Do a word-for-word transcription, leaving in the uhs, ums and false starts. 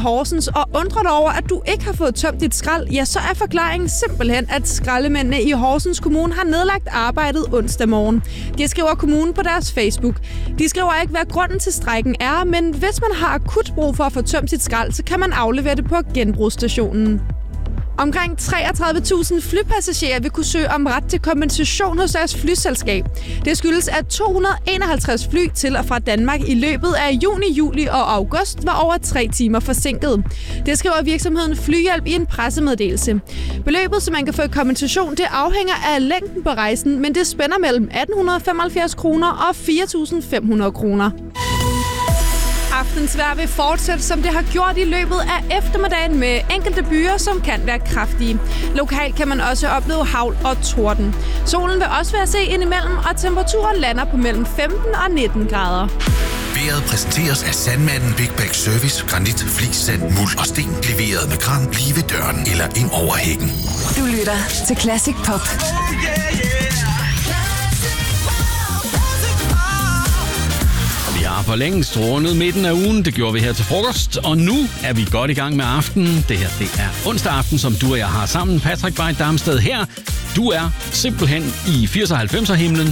Horsens og undrer dig over, at du ikke har fået tømt dit skrald, ja, så er forklaringen simpelthen, at skraldemændene i Horsens Kommune har nedlagt arbejdet onsdag morgen. Det skriver kommunen på deres Facebook. De skriver ikke, hvad grunden til strejken er, men hvis man har akut brug for at få tømt sit skrald, så kan man aflevere det på genbrugsstationen. Omkring treogtredive tusind flypassagerer vil kunne søge om ret til kompensation hos deres flyselskab. Det skyldes, at to hundrede og enoghalvtreds fly til og fra Danmark i løbet af juni, juli og august var over tre timer forsinket. Det skriver virksomheden Flyhjælp i en pressemeddelelse. Beløbet, som man kan få i kompensation, det afhænger af længden på rejsen, men det spænder mellem atten femoghalvfjerds kroner og fire tusind fem hundrede kroner. Aftensvejr vil fortsætte, som det har gjort i løbet af eftermiddagen med enkelte byer, som kan være kraftige. Lokalt kan man også opleve hagl og torden. Solen vil også være at se indimellem, og temperaturen lander på mellem femten og nitten grader. Vejret præsenteres af Sandmanden Big Bag Service. Granit, flis, sand, muld og sten. Leveret med kran lige ved døren eller ind over hækken. Du lytter til Classic Pop. Vi har for længst rundet midten af ugen. Det gjorde vi her til frokost. Og nu er vi godt i gang med aftenen. Det her, det er onsdag aften, som du og jeg har sammen. Patrick Bay Damsted her. Du er simpelthen i firs og halvfemser himlen.